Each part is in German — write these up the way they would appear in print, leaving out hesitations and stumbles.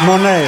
Monella,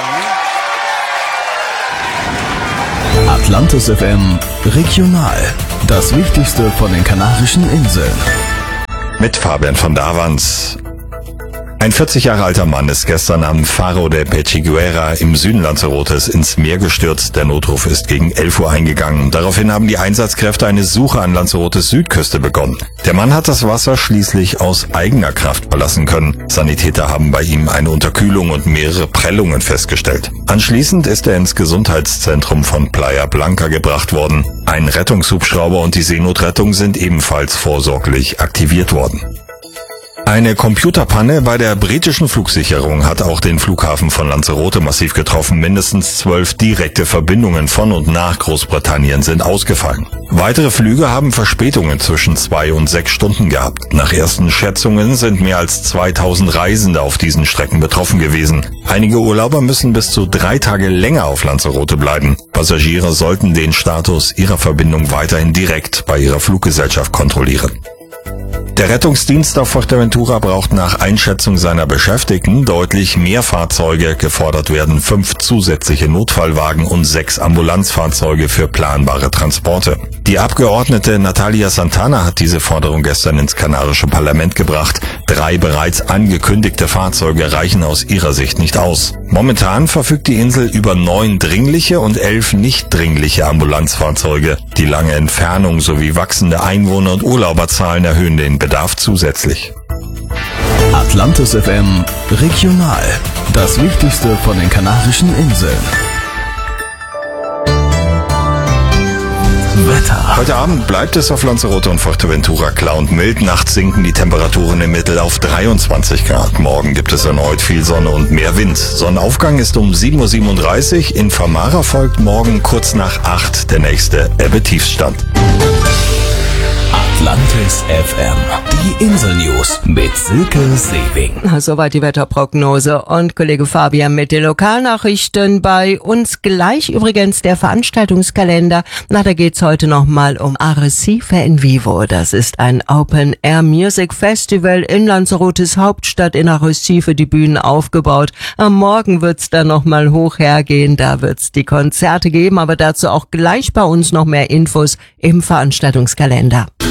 diciamo. Atlantis FM Regional. Das Wichtigste von den Kanarischen Inseln. Mit Fabian von Davans. Ein 40 Jahre alter Mann ist gestern am Faro de Pechiguera im Süden Lanzarotes ins Meer gestürzt. Der Notruf ist gegen 11 Uhr eingegangen. Daraufhin haben die Einsatzkräfte eine Suche an Lanzarotes Südküste begonnen. Der Mann hat das Wasser schließlich aus eigener Kraft verlassen können. Sanitäter haben bei ihm eine Unterkühlung und mehrere Prellungen festgestellt. Anschließend ist er ins Gesundheitszentrum von Playa Blanca gebracht worden. Ein Rettungshubschrauber und die Seenotrettung sind ebenfalls vorsorglich aktiviert worden. Eine Computerpanne bei der britischen Flugsicherung hat auch den Flughafen von Lanzarote massiv getroffen. Mindestens 12 direkte Verbindungen von und nach Großbritannien sind ausgefallen. Weitere Flüge haben Verspätungen zwischen 2 und 6 Stunden gehabt. Nach ersten Schätzungen sind mehr als 2000 Reisende auf diesen Strecken betroffen gewesen. Einige Urlauber müssen bis zu 3 Tage länger auf Lanzarote bleiben. Passagiere sollten den Status ihrer Verbindung weiterhin direkt bei ihrer Fluggesellschaft kontrollieren. Der Rettungsdienst auf Fuerteventura braucht nach Einschätzung seiner Beschäftigten deutlich mehr Fahrzeuge. Gefordert werden 5 zusätzliche Notfallwagen und 6 Ambulanzfahrzeuge für planbare Transporte. Die Abgeordnete Natalia Santana hat diese Forderung gestern ins kanarische Parlament gebracht. 3 bereits angekündigte Fahrzeuge reichen aus ihrer Sicht nicht aus. Momentan verfügt die Insel über 9 dringliche und 11 nicht dringliche Ambulanzfahrzeuge. Die lange Entfernung sowie wachsende Einwohner- und Urlauberzahlen erhöhen den Bedarf zusätzlich. Atlantis FM Regional. Das Wichtigste von den Kanarischen Inseln. Wetter. Heute Abend bleibt es auf Lanzarote und Fuerteventura klar und mild. Nachts sinken die Temperaturen im Mittel auf 23 Grad. Morgen gibt es erneut viel Sonne und mehr Wind. Sonnenaufgang ist um 7:37 Uhr. In Famara folgt morgen kurz nach 8 der nächste Ebbe-Tiefstand. Atlantis FM. Die Insel-News mit Silke Sewing. Soweit die Wetterprognose und Kollege Fabian mit den Lokalnachrichten. Bei uns gleich übrigens der Veranstaltungskalender. Da geht's heute nochmal um Arrecife en Vivo. Das ist ein Open-Air-Music-Festival in Lanzarotes Hauptstadt in Arrecife, die Bühnen aufgebaut. Am Morgen wird's dann nochmal hoch hergehen. Da wird's die Konzerte geben, aber dazu auch gleich bei uns noch mehr Infos im Veranstaltungskalender.